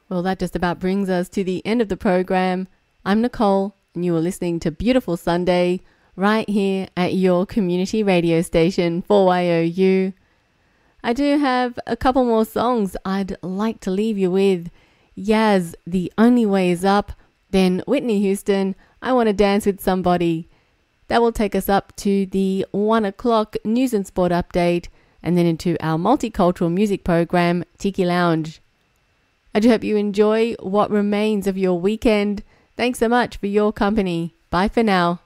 Well, that just about brings us to the end of the program. I'm Nicole, and you are listening to Beautiful Sunday right here at your community radio station, 4YOU. I do have a couple more songs I'd like to leave you with. Yaz, The Only Way Is Up. Then Whitney Houston, I Want to Dance With Somebody. That will take us up to the 1 o'clock news and sport update, and then into our multicultural music program, Tiki Lounge. I do hope you enjoy what remains of your weekend. Thanks so much for your company. Bye for now.